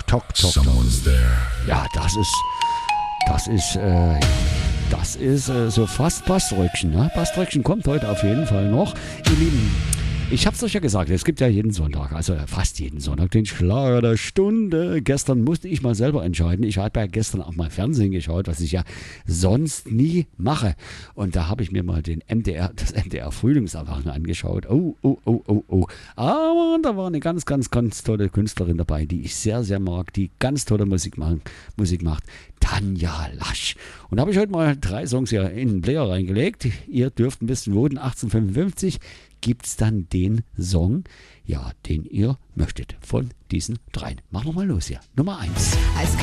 Tok, tok, tok. Someone's there. Ja, das ist so fast Baströckchen. Ne? Baströckchen kommt heute auf jeden Fall noch. Ihr Lieben, ich hab's euch ja gesagt, es gibt ja jeden Sonntag, also fast jeden Sonntag, den Schlager der Stunde. Gestern musste ich mal selber entscheiden. Ich habe ja gestern auch mal Fernsehen geschaut, was ich ja sonst nie mache. Und da habe ich mir mal das MDR Frühlingserwachen angeschaut. Oh. Aber da war eine ganz tolle Künstlerin dabei, die ich sehr, sehr mag, die ganz tolle Musik macht. Tanja Lasch. Und da habe ich heute mal 3 Songs hier in den Player reingelegt. Ihr dürft ein bisschen voten. 1855 gibt es dann den Song, ja, den ihr möchtet von diesen 3. Machen wir mal los hier. Nummer 1.